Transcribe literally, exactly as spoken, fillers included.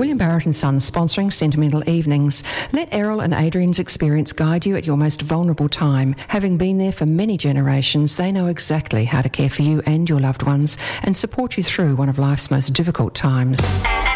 William Barrett and Sons sponsoring Sentimental Evenings. Let Errol and Adrian's experience guide you at your most vulnerable time. Having been there for many generations, they know exactly how to care for you and your loved ones and support you through one of life's most difficult times.